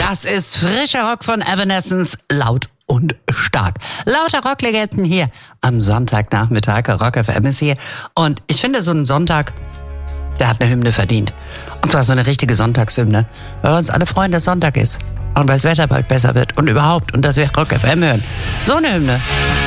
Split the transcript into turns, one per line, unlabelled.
Das ist frischer Rock von Evanescence, laut und stark. Lauter Rocklegenden hier am Sonntagnachmittag. Rock FM ist hier. Und ich finde, so ein Sonntag, der hat eine Hymne verdient. Und zwar so eine richtige Sonntagshymne. Weil wir uns alle freuen, dass Sonntag ist. Und weil das Wetter bald besser wird und überhaupt. Und dass wir Rock FM hören. So eine Hymne.